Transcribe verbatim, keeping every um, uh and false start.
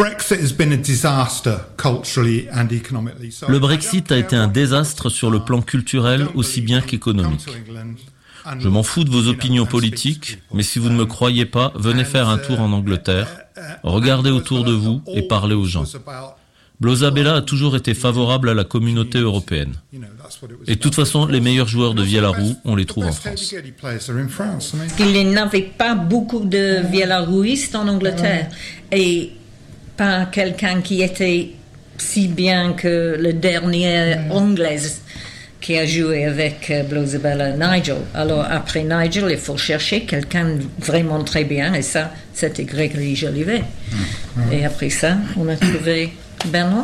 Le Brexit a été un désastre sur le plan culturel aussi bien qu'économique. Je m'en fous de vos opinions politiques, mais si vous ne me croyez pas, venez faire un tour en Angleterre, regardez autour de vous et parlez aux gens. Blosabella a toujours été favorable à la communauté européenne. Et de toute façon, les meilleurs joueurs de Villaroux, on les trouve en France. Il n'y avait pas beaucoup de villarouistes en Angleterre. Et pas quelqu'un qui était si bien que le dernier Anglaise qui a joué avec Blosabella, Nigel. Alors après Nigel, il faut chercher quelqu'un vraiment très bien. Et ça, c'était Grégory Jolivet. Et après ça, on a trouvé Benoît.